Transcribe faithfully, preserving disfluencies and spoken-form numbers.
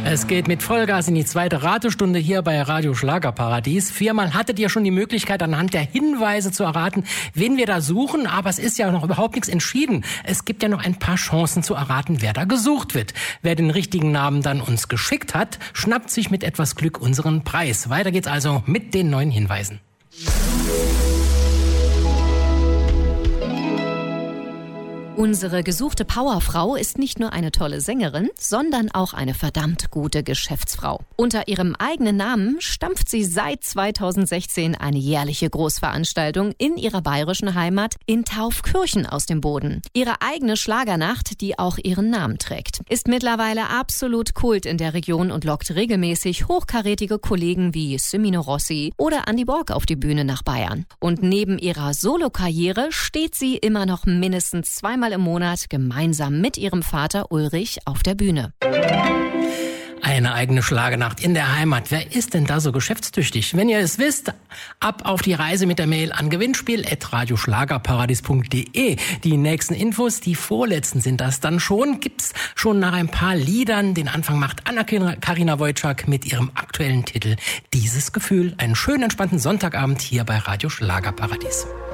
Es geht mit Vollgas in die zweite Ratestunde hier bei Radio Schlagerparadies. Viermal hattet ihr schon die Möglichkeit, anhand der Hinweise zu erraten, wen wir da suchen. Aber es ist ja noch überhaupt nichts entschieden. Es gibt ja noch ein paar Chancen zu erraten, wer da gesucht wird. Wer den richtigen Namen dann uns geschickt hat, schnappt sich mit etwas Glück unseren Preis. Weiter geht's also mit den neuen Hinweisen. Unsere gesuchte Powerfrau ist nicht nur eine tolle Sängerin, sondern auch eine verdammt gute Geschäftsfrau. Unter ihrem eigenen Namen stampft sie seit zweitausendsechzehn eine jährliche Großveranstaltung in ihrer bayerischen Heimat in Taufkirchen aus dem Boden. Ihre eigene Schlagernacht, die auch ihren Namen trägt, ist mittlerweile absolut Kult in der Region und lockt regelmäßig hochkarätige Kollegen wie Semino Rossi oder Andi Borg auf die Bühne nach Bayern. Und neben ihrer Solokarriere steht sie immer noch mindestens zweimal im Monat gemeinsam mit ihrem Vater Ulrich auf der Bühne. Eine eigene Schlagernacht in der Heimat. Wer ist denn da so geschäftstüchtig? Wenn ihr es wisst, ab auf die Reise mit der Mail an gewinnspiel at radioschlagerparadies punkt de. Die nächsten Infos, die vorletzten sind das dann schon. Gibt's schon nach ein paar Liedern. Den Anfang macht Anna-Karina Wojcik mit ihrem aktuellen Titel Dieses Gefühl. Einen schönen, entspannten Sonntagabend hier bei Radio Schlagerparadies.